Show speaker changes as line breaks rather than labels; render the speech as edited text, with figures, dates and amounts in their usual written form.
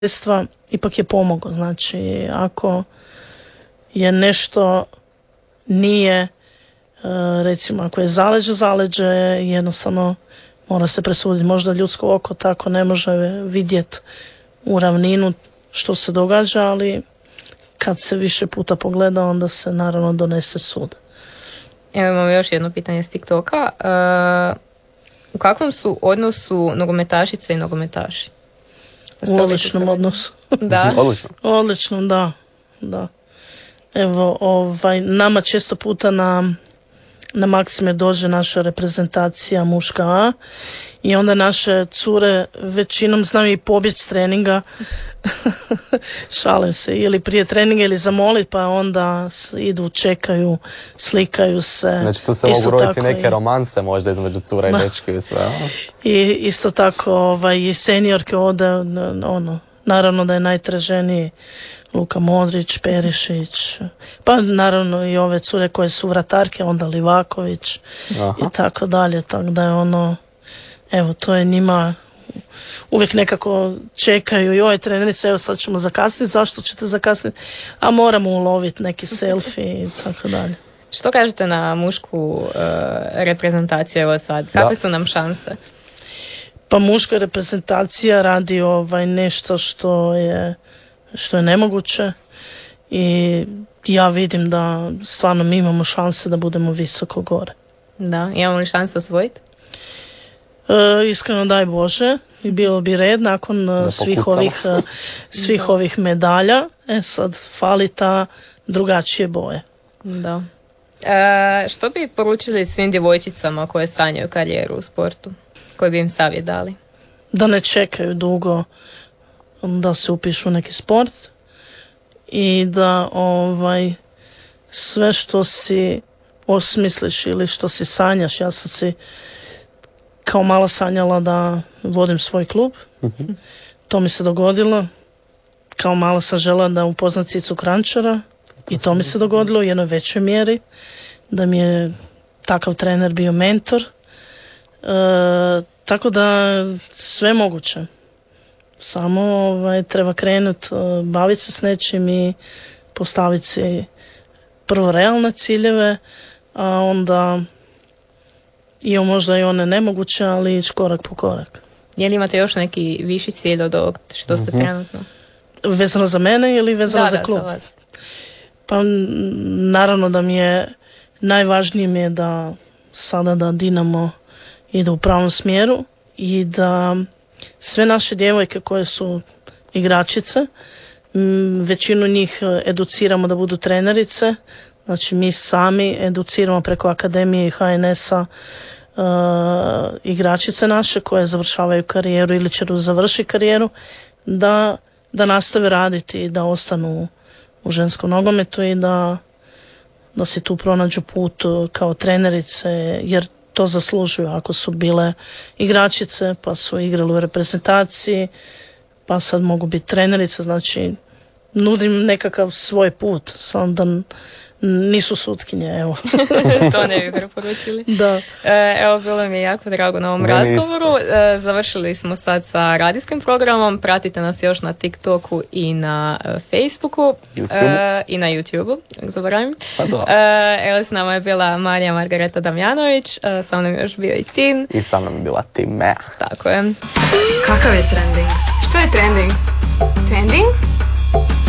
ipak je pomogao. Znači, ako je nije, recimo, ako je zaleđe, jednostavno mora se presuditi. Možda ljudsko oko tako ne može vidjeti u ravninu što se događa, ali kad se više puta pogleda, onda se naravno donese sud.
Evo imamo još jedno pitanje s TikToka. U kakvom su odnosu nogometašice i nogometaši?
U odličnom odnosu.
Da?
Odlično, da. Evo, nama često puta na Maksime dođe naša reprezentacija muška A i onda naše cure većinom znaju i pobjeći s treninga. Šalim se, ili prije treninga ili zamolit, pa onda idu, čekaju, slikaju se.
Znači tu se mogu roditi neke romanse možda između cura i dečki i sve.
I isto tako i seniorke ode, naravno da je najtraženiji Luka Modrić, Perišić, pa naravno i ove cure koje su vratarke, onda Livaković. Aha. I tako dalje, tako da je evo, to je njima uvijek nekako čekaju i ove trenerice, evo sad ćemo zakasniti, zašto ćete zakasniti? A moramo uloviti neki selfie i tako dalje.
Što kažete na mušku reprezentaciju evo sad? Kakve su nam šanse?
Pa muška reprezentacija radi nešto što je nemoguće i ja vidim da stvarno mi imamo šanse da budemo visoko gore.
Da, imamo li šanse osvojiti?
Iskreno daj Bože, i bilo bi red nakon svih ovih medalja. Sad fali ta drugačije boje.
Da. Što bi poručili svim djevojčicama koje sanjaju karijeru u sportu? Koji bi im savjet dali?
Da ne čekaju dugo da se upišu u neki sport i da sve što si osmisliš ili što si sanjaš, ja sam si kao mala sanjala da vodim svoj klub. Mm-hmm. To mi se dogodilo. Kao mala sam žela da upoznam Cicu Kranjčara i to mi se dogodilo u jednoj većoj mjeri. Da mi je takav trener bio mentor. Tako da sve moguće. Samo treba krenuti, baviti se s nečim i postaviti si prvo realne ciljeve, a onda možda i one nemoguće, ali ići korak po korak.
Je li imate još neki viši cilj od ovog što ste trenutno?
Vezano za mene ili vezano za klub?
Da, za vas.
Pa naravno da mi je najvažnije mi je da sada da Dinamo ide u pravom smjeru i da sve naše djevojke koje su igračice, većinu njih educiramo da budu trenerice. Znači mi sami educiramo preko Akademije i HNS-a igračice naše koje završavaju karijeru ili će završiti karijeru da nastave raditi i da ostanu u ženskom nogometu i da si tu pronađu put kao trenerice, jer to zaslužuju. Ako su bile igračice pa su igrali u reprezentaciji pa sad mogu biti trenerice, znači nudim nekakav svoj put, samo da nisu sutkinje, evo.
To ne bi preporučili.
Da.
Evo, bilo mi je jako drago na ovom razgovoru. Završili smo sad sa radijskim programom. Pratite nas još na TikToku i na Facebooku. I na YouTubeu, zaboravim. Evo, s nama je bila Marija Margareta Damjanović. Sa mnom je još bio i Tin.
I sa mnom je bila Tim Mea.
Tako je.
Kakav je trending? Što je trending?